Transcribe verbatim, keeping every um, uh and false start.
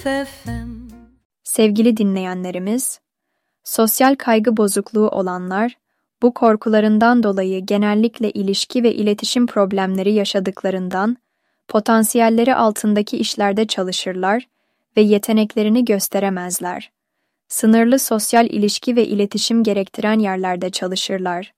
F M. Sevgili dinleyenlerimiz, sosyal kaygı bozukluğu olanlar, bu korkularından dolayı genellikle ilişki ve iletişim problemleri yaşadıklarından, potansiyelleri altındaki işlerde çalışırlar ve yeteneklerini gösteremezler. Sınırlı sosyal ilişki ve iletişim gerektiren yerlerde çalışırlar.